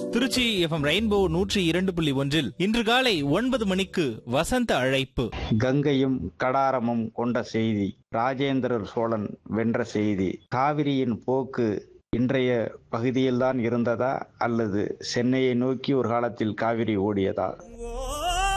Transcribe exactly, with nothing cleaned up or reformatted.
Trichy FM rainbow நூற்றி இரண்டு புள்ளி ஒன்றில் இன்று காலை ஒன்பது மணிக்கு வசந்த அழைப்பு. கங்கையும் கடாரமும் கொண்ட செய்தி, ராஜேந்திர சோழன் வென்ற செய்தி. காவிரியின் போக்கு இன்றைய பகுதியில்தான் இருந்ததா அல்லது சென்னையை நோக்கி ஒரு காலத்தில் காவிரி ஓடியதா?